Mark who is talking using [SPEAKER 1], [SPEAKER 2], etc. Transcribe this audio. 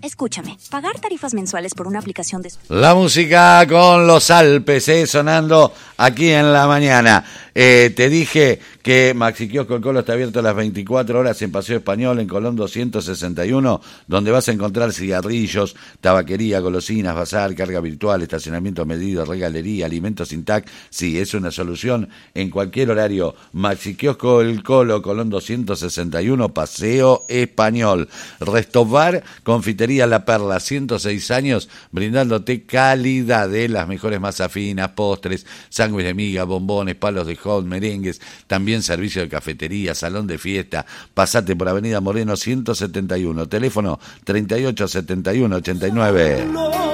[SPEAKER 1] Escúchame, pagar tarifas mensuales por una aplicación de...
[SPEAKER 2] La música con los Alpes, sonando aquí en la mañana. Te dije que Maxi Kiosco El Colo está abierto a las 24 horas en Paseo Español, en Colón 261, donde vas a encontrar cigarrillos, tabaquería, golosinas, bazar, carga virtual, estacionamiento medido, regalería, alimentos sin TAC. Sí, es una solución en cualquier horario. Maxi Kiosco El Colo, Colón 261, Paseo Español. Restobar, confitería La Perla, 106 años, brindándote calidad de las mejores masas finas, postres, sándwich de miga, bombones, palos de hot, merengues, también servicio de cafetería, salón de fiesta. Pasate por Avenida Moreno 171, teléfono 387189.